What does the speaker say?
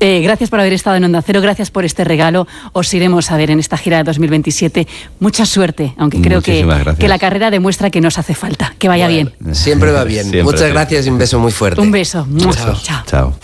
Gracias por haber estado en Onda Cero, gracias por este regalo. Os iremos a ver en esta gira de 2027. Mucha suerte, aunque creo que la carrera demuestra que nos hace falta. Que vaya bien. Siempre va bien. Muchas gracias y un beso muy fuerte. Un beso. Chao. Chao.